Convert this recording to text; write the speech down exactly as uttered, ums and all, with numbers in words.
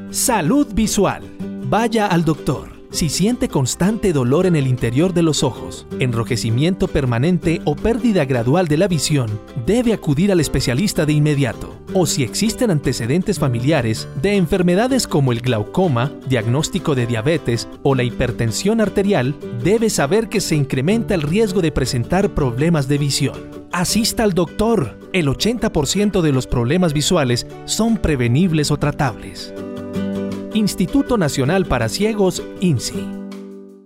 Salud visual. Vaya al doctor. Si siente constante dolor en el interior de los ojos, enrojecimiento permanente o pérdida gradual de la visión, debe acudir al especialista de inmediato. O si existen antecedentes familiares de enfermedades como el glaucoma, diagnóstico de diabetes o la hipertensión arterial, debe saber que se incrementa el riesgo de presentar problemas de visión. Asista al doctor. El ochenta por ciento de los problemas visuales son prevenibles o tratables. Instituto Nacional para Ciegos, I N S I.